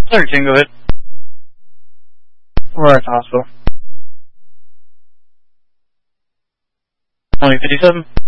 Sorry, King, go ahead. We're at the hospital. 2057.